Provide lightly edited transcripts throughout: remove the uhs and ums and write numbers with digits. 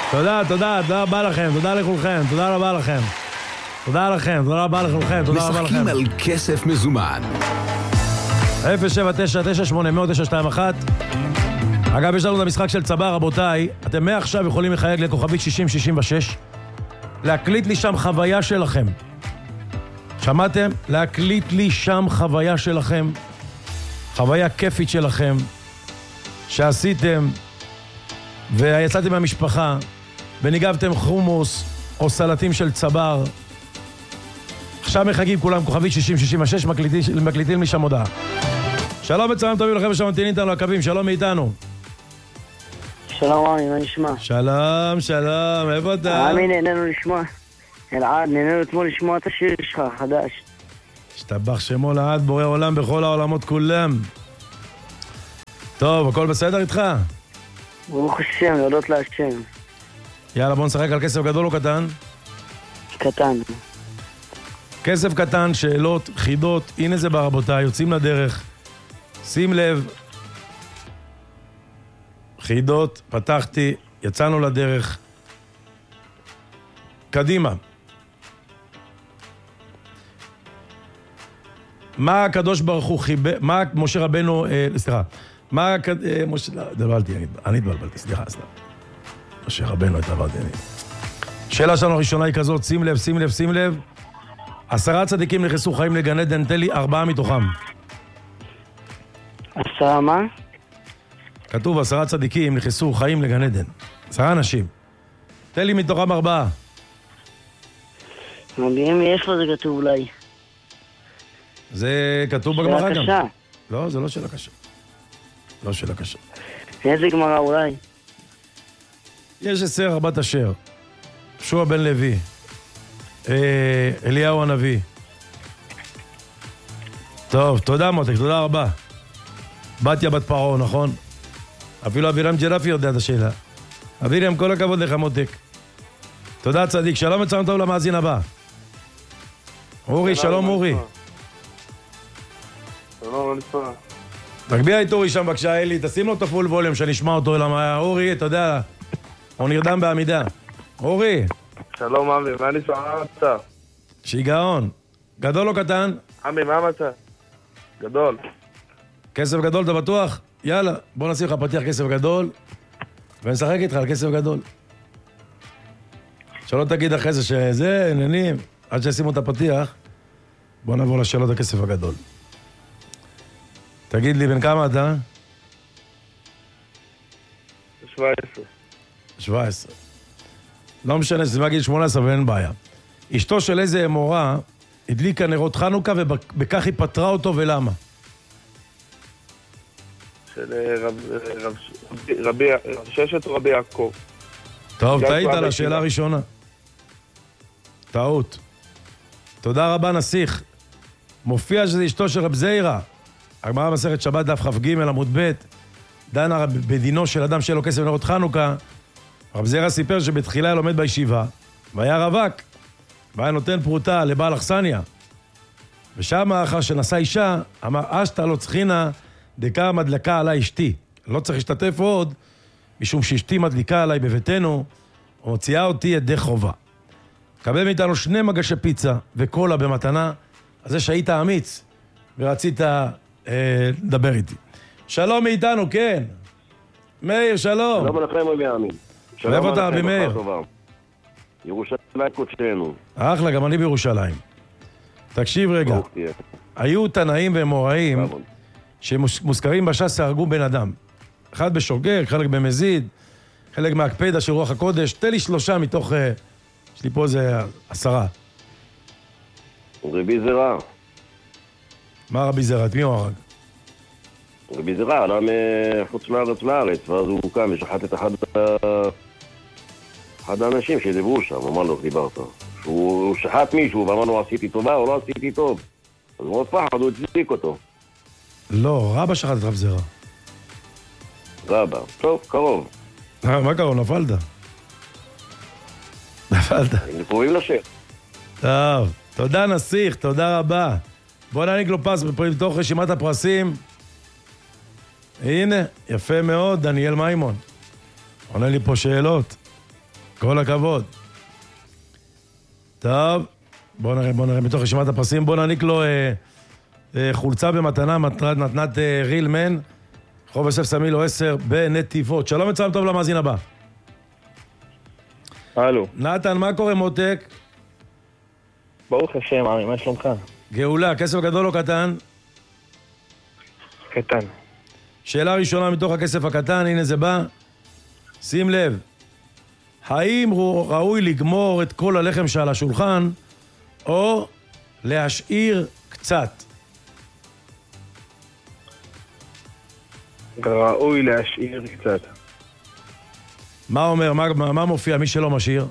תודה רבה לכם, תודה לכולכם, תודה רבה לכם. תודה לכם, תודה רבה לכולכם, תודה רבה לכם. משחקים על כסף מזומן. 079-980-921. אגב, יש לנו את המשחק של צבא, רבותיי. אתם מעכשיו יכולים לחייג לכוכבית 6066, להקליט לי שם חוויה שלכם. שמעתם? להקליט לי שם חוויה שלכם, חוויה כיפית שלכם, שעשיתם ויצאתם מהמשפחה וניגבתם חומוס או סלטים של צבר. עכשיו מחכים כולם כוכבית 6066, מקליטים לי שם הודעה. שלום וצהריים טובים לכם שממתינים איתנו לקווים, שלום מאיתנו. שלום רמי, מה נשמע? שלום, איפה אתה? רמי, נהנינו לשמוע. אלעד, נהנינו אתמול לשמוע את השיר שלך, החדש. השתבח שמו לעד, בורא עולם בכל העולמות כולם. טוב, הכל בסדר איתך? ברוך השם, להודות להשם. יאללה, בוא נשחק על כסף גדול או קטן? קטן. כסף קטן, שאלות, חידות, הנה זה בא רבותיי, יוצאים לדרך. שים לב. חידות, פתחתי, יצאנו לדרך. קדימה. מה הקדוש ברוך הוא חיבר, מה משה רבנו, סליחה, מה, משה, אני התבלבלתי, סליחה. משה רבנו התבלבלתי. שאלה שלנו הראשונה היא כזאת, שים לב. 10 צדיקים נכנסו חיים לגן עדן, תן לי 4 מתוכם. 10 מה? כתוב 10 צדיקים נכנסו חיים לגן עדן. 10 אנשים. תן לי מתוכם 4. מביאים לי איפה זה כתוב אולי. זה כתוב בגמרא גם. שאלה קשה. לא, זה לא שאלה קשה. לא שאלה קשה. איזה גמרא אולי? יש 10 4 אשר. יהושע בן לוי. אליהו הנביא. טוב, תודה מותק, תודה רבה. בתיה בת פרעה, נכון? אפילו אבירם ג'רפי יודע את השאלה. אבירם, כל הכבוד לך מותק. תודה צדיק, שלום וצהריים טוב למאזין הבא. אורי, שלום אורי. שלום, נשמע. תגביה את אורי שם בבקשה, אלי, תשים לו את הפול ווליום שנשמע אותו, למה אורי, אתה יודע, הוא נרדם בעמידה. אורי. שלום עמי, מה נשמע? מה המצב? שיגעון. גדול או קטן? עמי, מה המצב? גדול. כסף גדול, אתה בטוח? יאללה, בוא נשים לך פתיח כסף גדול ונשחק איתך על כסף גדול. שלא תגיד אחרי זה שזה, עניינים, עד שישימו את הפתיח, בוא נעבור לשאלות הכסף הגדול. תגיד לי, בן כמה אתה? 17. 17. לא משנה, זה מגיל 18 ואין בעיה. אשתו של איזה אמורה הדליקה נרות חנוכה ובכך היא פטרה אותו, ולמה? של רבי ששת או רבי יעקב. טוב, טעית על השאלה הראשונה. טעות. תודה רבה נסיך. מופיע שזה אשתו של רב זיירה. הגמרא מסכת שבת דף כ"ג עמוד ב' דנה בדינו של אדם שיהיה לו כסף נרות חנוכה. רב זיירה סיפר שבתחילה לומד בישיבה, והיה רווק, והיה נותן פרוטה לבעל אכסניה. ושם אחר שנשא אישה, אמר, אשתא לא צריכינה דקה מדלקה עליי אשתי. לא צריך להשתתף עוד, משום שאשתי מדליקה עליי בביתנו, ומוציאה אותי ידי חובה. קבל מאיתנו 2 מגשי פיצה וקולה במתנה, אז זה שהיית אמיץ, ורצית לדבר איתי. שלום מאיתנו, כן. מאיר, שלום. שלום עליכם רבי עמי. ואיפה אתה רבי מאיר? ירושלים קודשנו. אחלה, גם אני בירושלים. תקשיב רגע. היו תנאים ואמוראים שמוזכרים בש"ס שהרגו בן אדם. אחד בשוגג, חלק במזיד, חלק מהקפדה של רוח הקודש. תן לי 3 מתוך... יש לי פה איזה 10. רבי זרע. מה רבי זרע? את מי הוא הרג? רבי זרע עלה מחוץ לארץ לארץ, ואז הוא קם ושחט את אחד האנשים שדיברו שם. אמר לו, דיברת. הוא שחט מישהו ואמר לו, עשיתי טובה או לא עשיתי טוב. אז הוא מאוד פחד, הוא הצדיק אותו. לא, רבא שחט את רב זרע. רבא. טוב, קרוב. מה קרוב? נפלת. נפלת. הם קרובים לשם. טוב, תודה נסיך, תודה רבה. בוא נעניק לו פס בתוך רשימת הפרסים. הנה, יפה מאוד, דניאל מימון. עונה לי פה שאלות. כל הכבוד. טוב, בוא נראה מתוך רשימת הפרסים. בוא נעניק לו חולצה במתנה, נתנת רילמן, רחוב יוסף סמילו 10 בנתיבות. שלום וצהריים טוב למאזין הבא. הלו. נתן, מה קורה מותק? ברוך השם, עמי, מה שלומך? גאולה, כסף גדול או קטן? קטן. שאלה ראשונה מתוך הכסף הקטן, הנה זה בא. שים לב, האם ראוי לגמור את כל הלחם שעל השולחן, או להשאיר קצת? ראוי להשאיר קצת. מה אומר, מה מופיע מי שלא משאיר?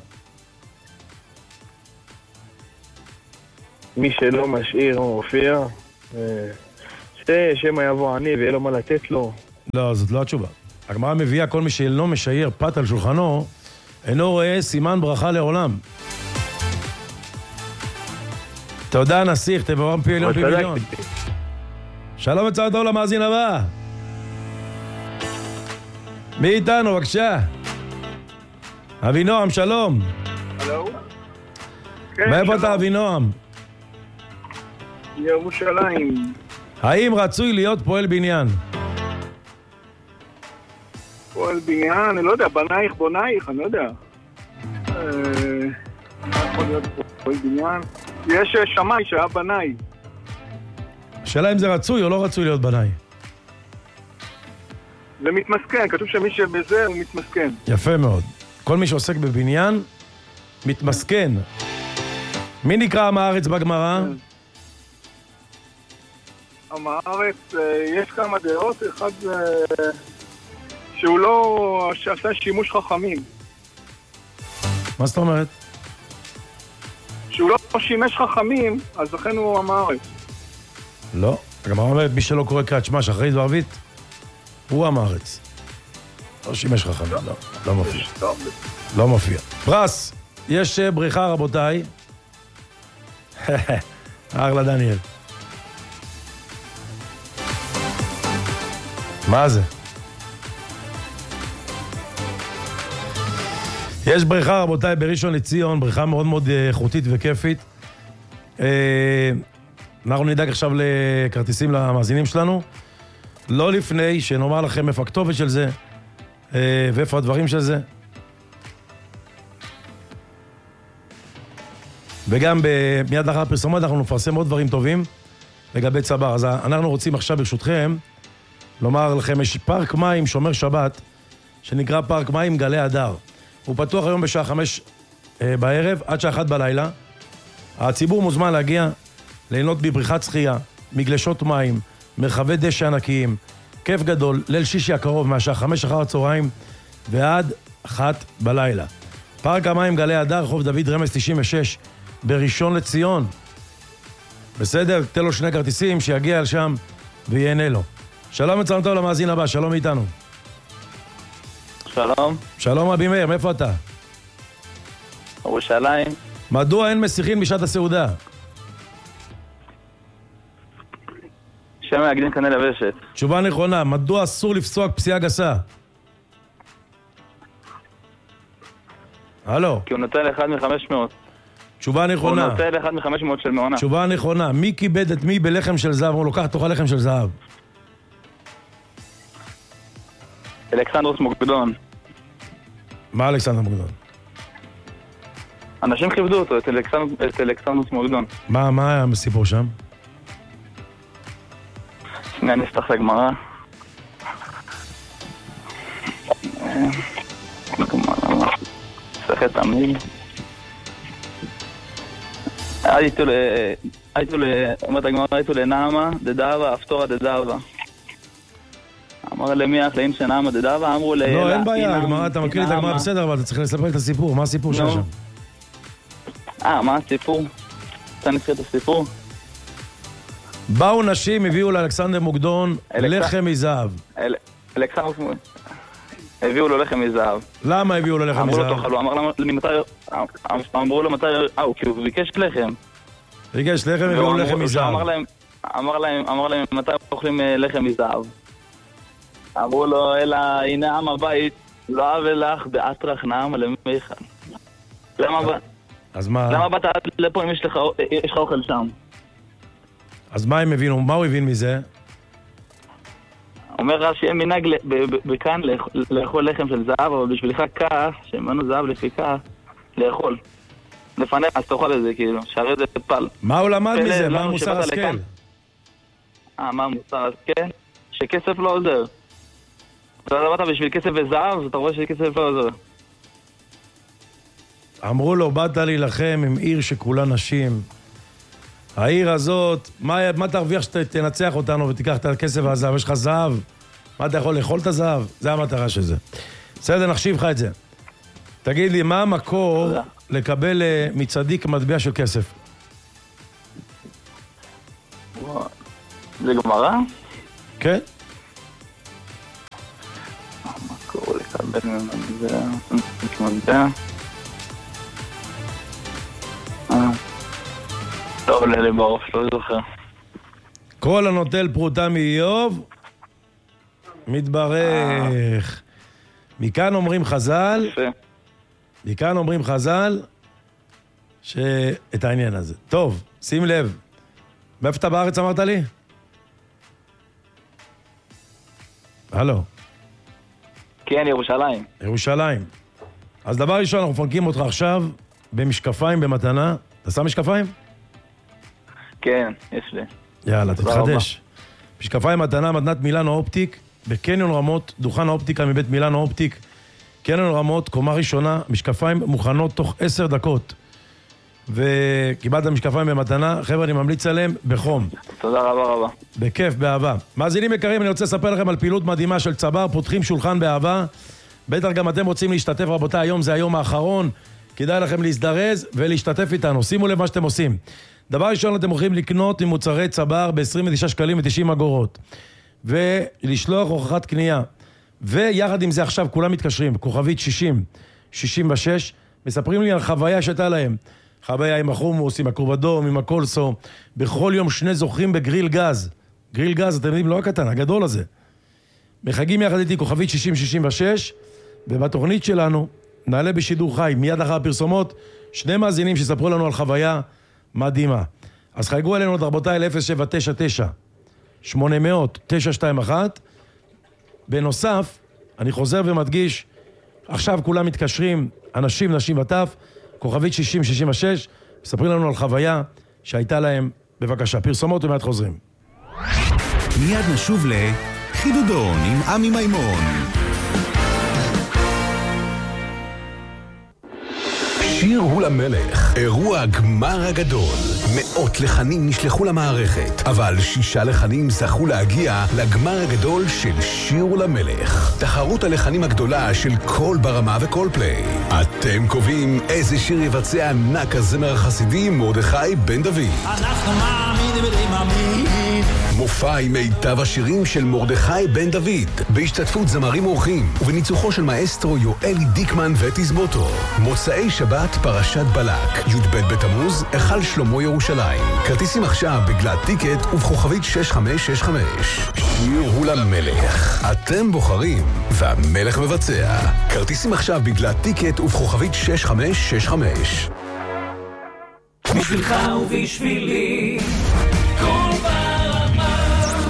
מי שלא משאיר מופיע, שמא יבוא עני ויהיה לו מה לתת לו. לא, זאת לא התשובה. הגמרא מביאה כל מי שלא משאיר פת על שולחנו, אינו רואה סימן ברכה לעולם. תודה נסיך, תבואם פי עליון פי מיליון. שלום וצהריים טוב למאזין הבא. מי איתנו, בבקשה? אבינועם, שלום. הלו? מאיפה אתה אבינועם? ירושלים. האם רצוי להיות פועל בניין? פועל בניין, אני לא יודע, בנייך, בונייך, אני לא יודע. מה יכול להיות פועל בניין? יש שמאי שהיה בנאי. השאלה אם זה רצוי או לא רצוי להיות בנאי. זה מתמסכן, כתוב שמי שבזה הוא מתמסכן. יפה מאוד. כל מי שעוסק בבניין מתמסכן. מי נקרא עם הארץ בגמרא? עם הארץ, יש כמה דעות, אחד שהוא לא שעשה שימוש חכמים. מה זאת אומרת? שהוא לא שימש חכמים, אז לכן הוא עם הארץ. לא. הגמרא אומרת, מי שלא קורא קריאת שמע שחרית וערבית, הוא עם הארץ. לא שימש חכמים, לא מופיע. לא מופיע. פרס, יש בריחה רבותיי. אחלה דניאל. מה זה? יש בריכה רבותיי בראשון לציון, בריכה מאוד מאוד איכותית וכיפית. אנחנו נדאג עכשיו לכרטיסים למאזינים שלנו. לא לפני שנאמר לכם איפה הכתובת של זה, ואיפה הדברים של זה. וגם מיד לאחר הפרסומות אנחנו נפרסם עוד דברים טובים לגבי צבר. אז אנחנו רוצים עכשיו ברשותכם לומר לכם, יש פארק מים שומר שבת, שנקרא פארק מים גלי הדר. הוא פתוח היום בשעה 5 בערב, עד שעה 1 בלילה. הציבור מוזמן להגיע, ליהנות בבריכת שחייה, מגלשות מים, מרחבי דשא ענקיים, כיף גדול, ליל שישי הקרוב מהשעה 5 אחר הצהריים ועד 1 בלילה. פארק המים גלי הדר, רחוב דוד רמז 96, בראשון לציון. בסדר? תן לו 2 כרטיסים, שיגיע לשם ויהנה לו. שלום וצהריים טוב למאזין הבא, שלום איתנו. שלום. שלום רבי מאיר, מאיפה אתה? ירושלים. מדוע אין מסיחין בשעת הסעודה? שם להקדים קנה לבשת. תשובה נכונה, מדוע אסור לפסוק פסיעה גסה? הלו. כי הוא נוטה לאחד מ-500. תשובה נכונה. הוא נוטה לאחד מ-500 של מעונה. תשובה נכונה, מי כיבד את מי בלחם של זהב? הוא לוקח תוכל לחם של זהב. אלכסנדרוס מוקדון. מה אלכסנדר מוקדון? אנשים כיבדו אותו, את אלכסנדרוס מוקדון. מה היה הסיפור שם? שנייה נפתח לגמרא. מסכת תמיד. הייתו לנעמה דדאבה, אפתורה דדאבה. אמר למי אחלאים שנעמה דדאבה, אמרו ל... לא, אין בעיה, הגמרא, אתה מקריא את הגמרא בסדר, אבל אתה צריך לספר את הסיפור, מה הסיפור שהיה שם? מה הסיפור? אתה נזכיר את הסיפור? באו נשים, הביאו לאלכסנדר מוקדון לחם מזהב. אלכסנדר הביאו לו לחם מזהב. למה הביאו לו לחם מזהב? אמרו לו מתי... כי הוא ביקש לחם. ביקש לחם, הביאו לו לחם מזהב. אמר להם מתי אוכלים לחם מזהב. אמרו לו, אלא הנה עם הבית, לא אהב לך באטרח נעמה למיכן. אז מה? למה באת לפה אם יש לך אוכל שם? אז מה הם הבינו? מה הוא הבין מזה? אומר רב שיהיה מנהג בכאן לאכול לחם של זהב, אבל בשבילך כך, שמנו זהב לפי כך, לאכול. לפניך, אז תאכל את זה, כאילו, שהרי זה פל. מה הוא למד מזה? מה המוסר השכל? מה המוסר השכל? שכסף לא עוזר. אתה באת בשביל כסף וזהב, אתה רואה שכסף לא עוזר. אמרו לו, באת להילחם עם עיר שכולה נשים. העיר הזאת, מה תרוויח שתנצח אותנו ותיקח את הכסף והזהב? יש לך זהב? מה אתה יכול לאכול את הזהב? זה המטרה של זה. בסדר, נחשיב לך את זה. תגיד לי, מה המקור לקבל מצדיק מטבע של כסף? זה גמרא? כן. המקור לקבל מטבע? טוב, לי בראש, לא זוכר. כל הנוטל פרוטה מאיוב מתברך. מכאן אומרים חז"ל, שאת העניין הזה. טוב, שים לב. מאיפה אתה בארץ אמרת לי? הלו. כן, ירושלים. ירושלים. אז דבר ראשון, אנחנו מפנקים אותך עכשיו במשקפיים במתנה. אתה שם משקפיים? כן, יש לי. יאללה, תתחדש. משקפיים מתנה, מתנת מילאנו אופטיק, בקניון רמות, דוכן האופטיקה מבית מילאנו אופטיק, קניון רמות, קומה ראשונה, משקפיים מוכנות תוך 10 דקות. וקיבלת משקפיים במתנה, חבר'ה, אני ממליץ עליהם בחום. תודה רבה. בכיף, באהבה. מאזינים יקרים, אני רוצה לספר לכם על פעילות מדהימה של צבר, פותחים שולחן באהבה. בטח גם אתם רוצים להשתתף, רבותיי, היום זה היום האחרון. כדאי לכם להזדרז ולהשתתף איתנו. שימו לב מה שאתם עושים. דבר ראשון, אתם הולכים לקנות ממוצרי צבר ב-29 שקלים ו90 אגורות. ולשלוח הוכחת קנייה. ויחד עם זה עכשיו כולם מתקשרים, כוכבית 60-66, מספרים לי על חוויה שהייתה להם. חוויה עם החומוס, עם הקורבדום, עם הקולסו. בכל יום 2 זוכים בגריל גז. גריל גז, אתם יודעים, לא הקטן, הגדול הזה. מחגים יחד איתי כוכבית 60-66, ובתוכנית שלנו נעלה בשידור חי, מיד אחר הפרסומות, 2 מאזינים שספרו לנו על חוויה מדהימה. אז חייגו אלינו עוד רבותיי ל-0799-800-921. בנוסף, אני חוזר ומדגיש, עכשיו כולם מתקשרים, אנשים, נשים וטף, כוכבית 60-66, מספרים לנו על חוויה שהייתה להם. בבקשה, פרסומות ומיד חוזרים. מיד נשוב לחידודון עם עמי מימון. שיר הוא למלך, אירוע הגמר הגדול. 100 לחנים נשלחו למערכת, אבל 6 לחנים זכו להגיע לגמר הגדול של שיר הוא למלך. תחרות הלחנים הגדולה של כל ברמה וכל פליי. אתם קובעים איזה שיר יבצע ענק הזמר החסידי מרדכי בן דוד. אנחנו מאמינים ולמאמין. מופע עם מיטב השירים של מרדכי בן דוד, בהשתתפות זמרים אורחים ובניצוחו של מאסטרו יואלי דיקמן ותזמותו. מוצאי שבת פרשת בלק, י"ב בתמוז, היכל שלמה ירושלים. כרטיסים עכשיו בגלת טיקט ובכוכבית 6565. שיר הוא למלך, אתם בוחרים והמלך מבצע. כרטיסים עכשיו בגלת טיקט ובכוכבית 6565. בשבילך ובשבילי כל ברמה.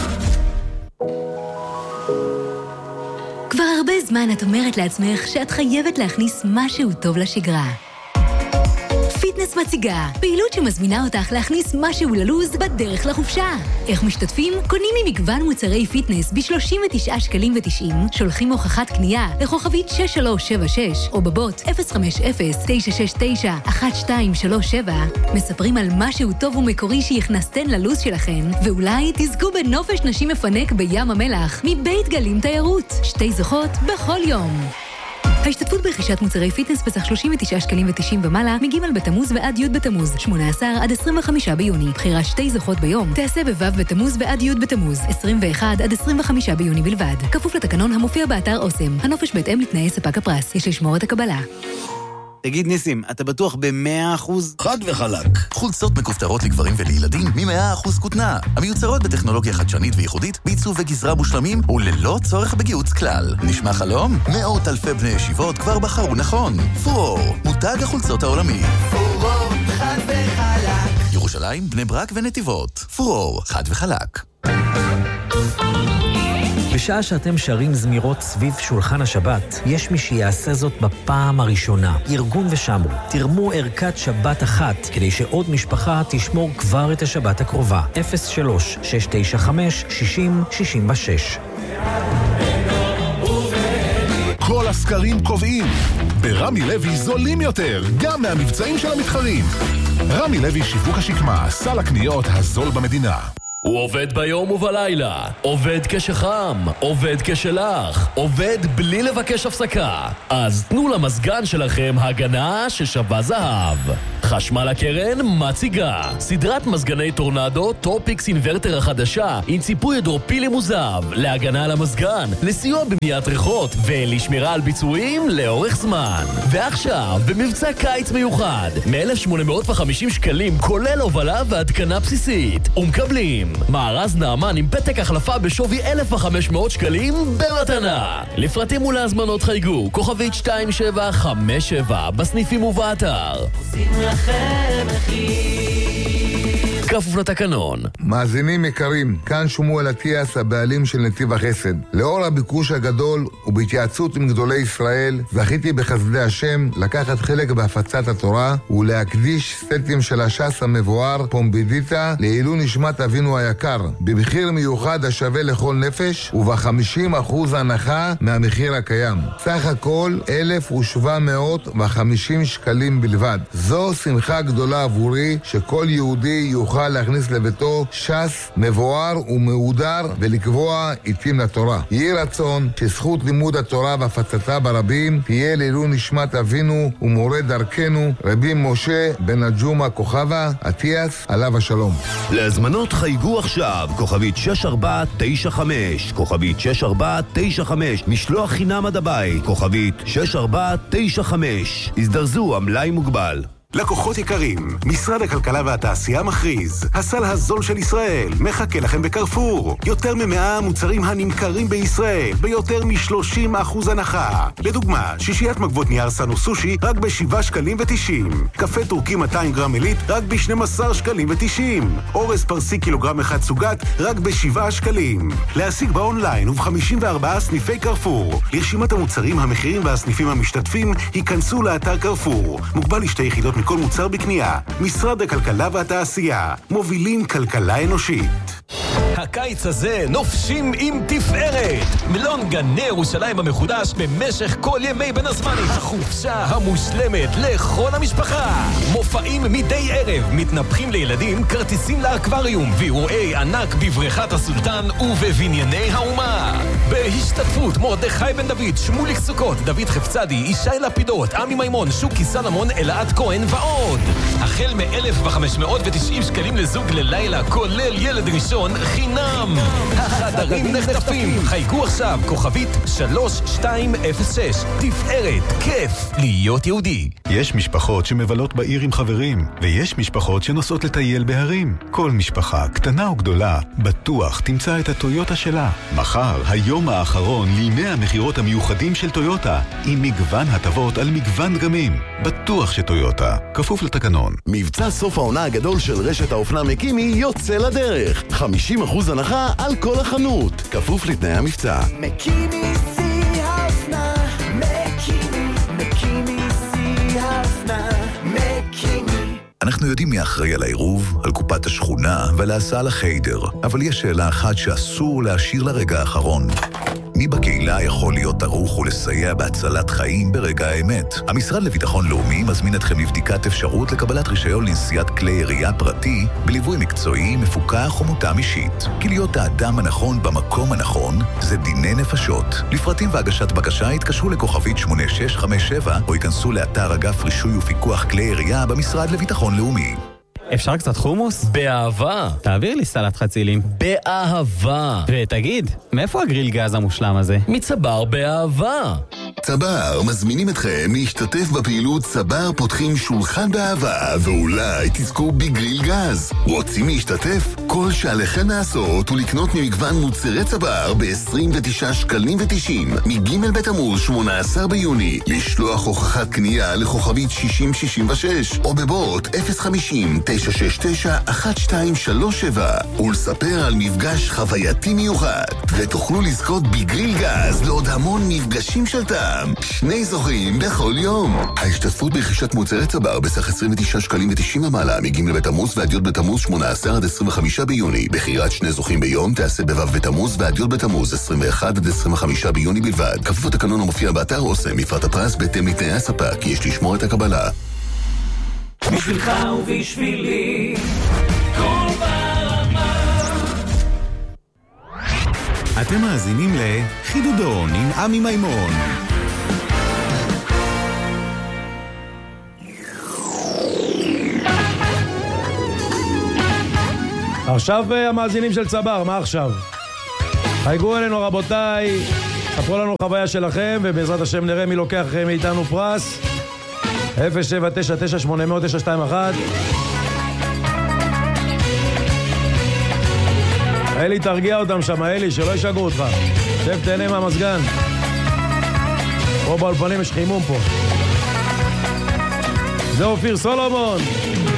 כבר הרבה זמן את אומרת לעצמך שאת חייבת להכניס משהו טוב לשגרה. פיטנס מציגה, פעילות שמזמינה אותך להכניס משהו ללוז בדרך לחופשה. איך משתתפים? קונים ממגוון מוצרי פיטנס ב-39 שקלים ו90, שולחים הוכחת קנייה לכוכבית 6376 או בבוט 050-969-1237, מספרים על משהו טוב ומקורי שיכנסתן ללוז שלכם, ואולי תזכו בנופש נשים מפנק בים המלח מבית גלים תיירות. 2 זוכות בכל יום. ההשתתפות ברכישת מוצרי פיטנס בסך 39 שקלים ו90 ומעלה מג' בתמוז ועד י' בתמוז, 18 עד 25 ביוני. בחירת 2 זוכות ביום תעשה בו' בתמוז ועד י' בתמוז, 21 עד 25 ביוני בלבד. כפוף לתקנון המופיע באתר אוסם. הנופש בהתאם לתנאי ספק הפרס. יש לשמור את הקבלה. תגיד ניסים, אתה בטוח ב100%? חד וחלק. חולצות מכופתרות לגברים ולילדים מ100% כותנה. המיוצרות בטכנולוגיה חדשנית וייחודית, בעיצוב וגזרה מושלמים וללא צורך בגיוץ כלל. נשמע חלום? מאות אלפי בני ישיבות כבר בחרו נכון. פורור, מותג החולצות העולמי. פורור, חד וחלק. ירושלים, בני ברק ונתיבות. פורור, חד וחלק. בשעה שאתם שרים זמירות סביב שולחן השבת, יש מי שיעשה זאת בפעם הראשונה. ארגון ושמרו, תרמו ערכת שבת אחת, כדי שעוד משפחה תשמור כבר את השבת הקרובה. 03-695-60-66. כל הסקרים קובעים. ברמי לוי זולים יותר, גם מהמבצעים של המתחרים. רמי לוי שיווק השקמה, סל הקניות הזול במדינה. הוא עובד ביום ובלילה, עובד כשחם, עובד כשלח, עובד בלי לבקש הפסקה. אז תנו למזגן שלכם הגנה ששווה זהב. חשמל הקרן מציגה סדרת מזגני טורנדו טופיקס אינברטר החדשה עם ציפוי הידרופילי מוזב להגנה על המזגן, לסיוע במניעת ריחות ולשמירה על ביצועים לאורך זמן. ועכשיו במבצע קיץ מיוחד מ-1,850 שקלים כולל הובלה והתקנה בסיסית, ומקבלים מארז נאמן עם פתק החלפה בשווי 1,500 שקלים במתנה. לפרטים ולהזמנות חייגו כוכבית 2757 בסניפים ובאתר. עושים לכם מחיר. כפוף לתקנון. מאזינים יקרים, כאן שמואל אטיאס, הבעלים של נתיב החסד. לאור הביקוש הגדול ובהתייעצות עם גדולי ישראל, זכיתי בחסדי השם לקחת חלק בהפצת התורה ולהקדיש סטים של הש"ס המבואר פומבידיטה לעילוי נשמת אבינו היקר, במחיר מיוחד השווה לכל נפש וב-50% הנחה מהמחיר הקיים. סך הכל 1,750 שקלים בלבד. זו שמחה גדולה עבורי שכל יהודי יוכל להכניס לביתו ש"ס מבואר ומהודר ולקבוע עיתים לתורה. יהי רצון שזכות לימוד התורה והפצתה ברבים תהיה לעילוי נשמת אבינו ומורה דרכנו רבי משה בן הג'ומה כוכבה אטיאס עליו השלום. להזמנות חייגו עכשיו כוכבית 6495 כוכבית 6495 משלוח חינם עד הבית כוכבית 6495. הזדרזו, המלאי מוגבל. לקוחות יקרים, משרד הכלכלה והתעשייה מכריז, הסל הזול של ישראל מחכה לכם בקרפור. יותר מ100 מוצרים הנמכרים בישראל ביותר מ30% הנחה. לדוגמה, שישיית מגבות נייר סנו סושי רק ב7 שקלים ו90. קפה טורקי 200 גרם עילית רק ב12 שקלים ו90. אורז פרסי קילוגרם אחד סוגת רק ב7 שקלים. להשיג באונליין וב54 סניפי קרפור. לרשימת המוצרים, המחירים והסניפים המשתתפים היכנסו לאתר קרפור. מוגבל לשתי יחידות מכל מוצר בקנייה. משרד הכלכלה והתעשייה, מובילים כלכלה אנושית. הקיץ הזה נופשים עם תפארת. מלון גני ירושלים המחודש במשך כל ימי בין הזמנים. החופשה המושלמת לכל המשפחה. מופעים מדי ערב, מתנפחים לילדים, כרטיסים לאקווריום, ואירועי ענק בבריכת הסולטן ובבנייני האומה. בהשתתפות מרדכי בן דוד, שמוליק סוכות, דוד חפצדי, ישי לפידות, עמי מימון, שוקי סלמון, אלעד כהן ועוד. החל מ-1,590 שקלים לזוג ללילה, כולל ילד ראשון חינם. החדרים נחטפים. חייגו עכשיו כוכבית 3206. תפארת, כיף להיות יהודי. יש משפחות שמבלות בעיר עם חברים, ויש משפחות שנוסעות לטייל בהרים. כל משפחה, קטנה או גדולה, בטוח תמצא את הטויוטה שלה. מחר, היום האחרון לימי המחירות המיוחדים של טויוטה, עם מגוון הטבות על מגוון דגמים. בטוח שטויוטה, כפוף לתקנון. מבצע סוף העונה הגדול של רשת האופנה מקימי יוצא לדרך. 50% הנחה על כל החנות, כפוף לתנאי המבצע. מקימי שיא האופנה, מקימי שיא האופנה, מקימי. אנחנו יודעים מי אחראי על העירוב, על קופת השכונה ועל ההסעה לחיידר, אבל יש שאלה אחת שאסור להשאיר לרגע האחרון. מי בקהילה יכול להיות ערוך ולסייע בהצלת חיים ברגע האמת? המשרד לביטחון לאומי מזמין אתכם לבדיקת אפשרות לקבלת רישיון לנסיעת כלי ירייה פרטי בליווי מקצועי, מפוקח ומותאם אישית. כי להיות האדם הנכון במקום הנכון זה דיני נפשות. לפרטים והגשת בקשה התקשרו לכוכבית 8657 או ייכנסו לאתר אגף רישוי ופיקוח כלי ירייה במשרד לביטחון לאומי. אפשר קצת חומוס? באהבה. תעביר לי סלט חצילים. באהבה. ותגיד, מאיפה הגריל גז המושלם הזה? מצבר באהבה. צבר מזמינים אתכם להשתתף בפעילות צבר פותחים שולחן באהבה, ואולי תזכו בגריל גז. רוצים להשתתף? כל שעליכם לעשות הוא לקנות ממגוון מוצרי צבר ב-29 שקלים ו90 מג' בתמוז 18 ביוני, לשלוח הוכחת קנייה לכוכבית 6066 או בבוט 050-969-1237 ולספר על מפגש חווייתי מיוחד, ותוכלו לזכות בגריל גז לעוד המון מפגשים של טעם. 2 זוכים בכל יום. ההשתתפות ברכישת מוצרי צבר בסך 29 שקלים ו90 ומעלה מג' בתמוז ועד י' בתמוז 18 עד 25 ביוני. בחירת 2 זוכים ביום תעשה בו' בתמוז ועד י' בתמוז 21 עד 25 ביוני בלבד. כפוף לתקנון המופיע באתר אוסם. מפרט הפרס בהתאם לתנאי הספק, יש לשמור את הקבלה. בשבילך ובשבילי כל ברמה. אתם מאזינים לחידודון עם עמי מימון. עכשיו המאזינים של צבר, מה עכשיו? חייגו אלינו רבותיי, ספרו לנו חוויה שלכם, ובעזרת השם נראה מי לוקח מאיתנו פרס. 07998000921. אלי, תרגיע אותם שם, אלי, שלא ישגעו אותך. שב, תהנה מהמסגן. פה באולפנים יש חימום פה. זה אופיר סולומון.